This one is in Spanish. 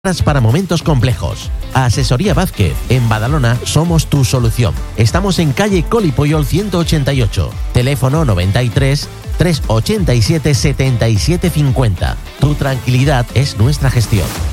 para momentos complejos. Asesoría Vázquez, en Badalona somos tu solución. Estamos en calle Coli Puyol 188, teléfono 93 387 77 50. Tu tranquilidad es nuestra gestión.